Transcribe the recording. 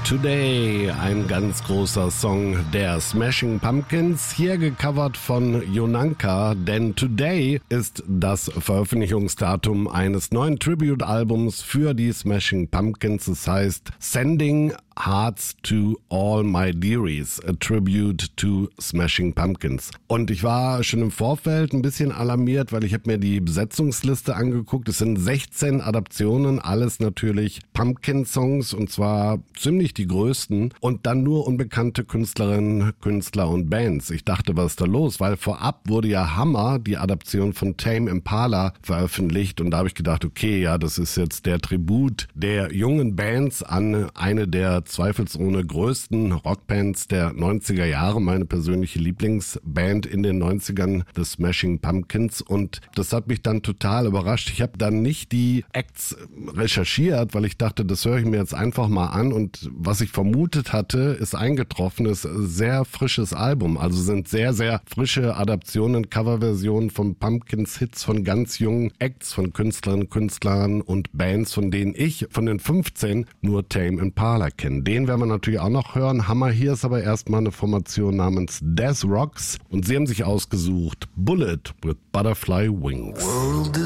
Today, ein ganz großer Song der Smashing Pumpkins, hier gecovert von Yonanka, denn Today ist das Veröffentlichungsdatum eines neuen Tribute-Albums für die Smashing Pumpkins. Es heißt Sending Hearts to All My Dearies, a Tribute to Smashing Pumpkins. Und ich war schon im Vorfeld ein bisschen alarmiert, weil ich habe mir die Besetzungsliste angeguckt. Es sind 16 Adaptionen, alles natürlich Pumpkin-Songs und zwar ziemlich die größten und dann nur unbekannte Künstlerinnen, Künstler und Bands. Ich dachte, was ist da los? Weil vorab wurde ja Hammer, die Adaption von Tame Impala, veröffentlicht und da habe ich gedacht, okay, ja, das ist jetzt der Tribut der jungen Bands an eine der zweifelsohne größten Rockbands der 90er Jahre, meine persönliche Lieblingsband in den 90ern, The Smashing Pumpkins, und das hat mich dann total überrascht. Ich habe dann nicht die Acts recherchiert, weil ich dachte, das höre ich mir jetzt einfach mal an, und was ich vermutet hatte, ist eingetroffen, ist ein sehr frisches Album, also sind sehr, sehr frische Adaptionen, Coverversionen von Pumpkins Hits von ganz jungen Acts, von Künstlerinnen, Künstlern und Bands, von denen ich von den 15 nur Tame Impala kenne. Den werden wir natürlich auch noch hören. Hammer, hier ist aber erstmal eine Formation namens Death Rocks und sie haben sich ausgesucht Bullet with Butterfly Wings. World